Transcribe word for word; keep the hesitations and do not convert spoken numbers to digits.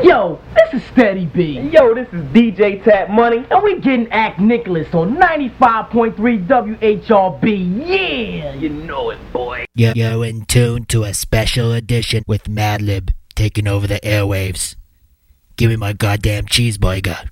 Yo, this is Steady B. Yo, this is D J Tap Money. And we getting Act Nicholas on ninety-five point three W H R B. Yeah! You know it, boy. You're, you're in tune to a special edition with Madlib taking over the airwaves. Give me my goddamn cheeseburger.